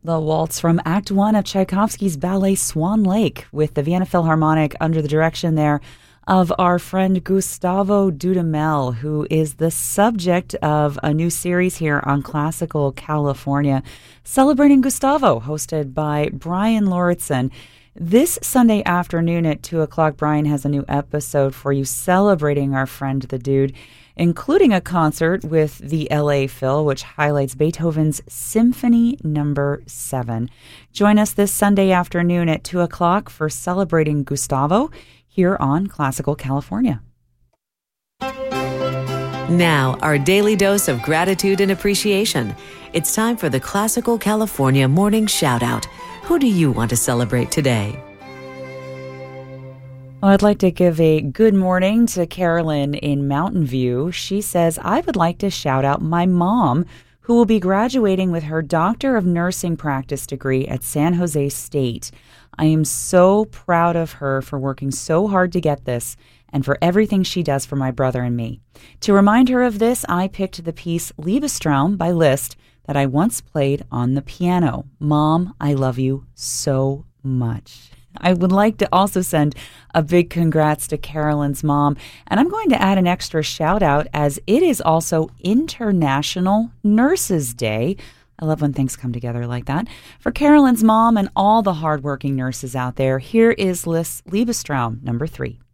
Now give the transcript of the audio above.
The waltz from Act 1 of Tchaikovsky's ballet Swan Lake, with the Vienna Philharmonic under the direction there of our friend Gustavo Dudamel, who is the subject of a new series here on Classical California, celebrating Gustavo, hosted by Brian Lauritsen. This Sunday afternoon at 2 o'clock, Brian has a new episode for you celebrating our friend the Dude, including a concert with the LA Phil, which highlights Beethoven's Symphony No. 7. Join us this Sunday afternoon at 2 o'clock for Celebrating Gustavo here on Classical California. Now, our daily dose of gratitude and appreciation. It's time for the Classical California Morning Shout-Out. Who do you want to celebrate today? Well, I'd like to give a good morning to Carolyn in Mountain View. She says, I would like to shout out my mom, who will be graduating with her Doctor of Nursing practice degree at San Jose State. I am so proud of her for working so hard to get this and for everything she does for my brother and me. To remind her of this, I picked the piece Liebestraum by Liszt that I once played on the piano. Mom, I love you so much. I would like to also send a big congrats to Carolyn's mom, and I'm going to add an extra shout out as it is also International Nurses Day. I love when things come together like that. For Carolyn's mom and all the hardworking nurses out there, here is Liszt's Liebestraum, number 3.